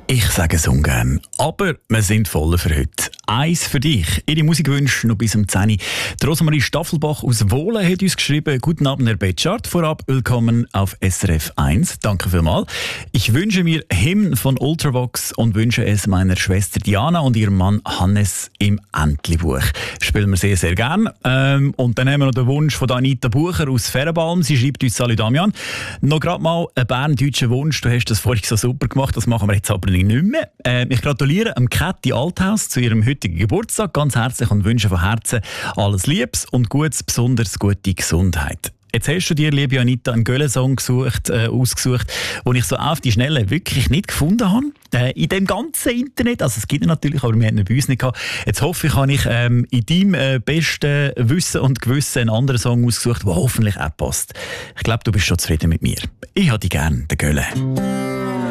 Ich sage es ungern, aber wir sind voll für heute. Eins für dich. Ihre Musikwünsche noch bis um 10 Uhr. Rosemarie Staffelbach aus Wohlen hat uns geschrieben: Guten Abend, Herr Betschart. Vorab willkommen auf SRF 1. Danke vielmals. Ich wünsche mir Hymn von Ultravox und wünsche es meiner Schwester Diana und ihrem Mann Hannes im Entlebuch. Spielen wir sehr, sehr gern. Und dann haben wir noch den Wunsch von Anita Bucher aus Ferenbalm. Sie schreibt uns: Salut Damian. Noch gerade mal einen berndeutschen Wunsch. Du hast das vorhin so super gemacht. Das machen wir jetzt aber nicht mehr. Ich gratuliere Käthi Althaus zu ihrem heutigen Geburtstag ganz herzlich und wünsche von Herzen alles Liebes und Gutes, besonders gute Gesundheit. Jetzt hast du dir, liebe Anita, einen Gölle-Song ausgesucht, den ich so auf die Schnelle wirklich nicht gefunden habe. In dem ganzen Internet. Also es gibt ihn natürlich, aber wir haben ihn bei uns nicht gehabt. Jetzt hoffe ich, habe ich in deinem besten Wissen und Gewissen einen anderen Song ausgesucht, der hoffentlich auch passt. Ich glaube, du bist schon zufrieden mit mir. Ich habe dich gern, den Gölle.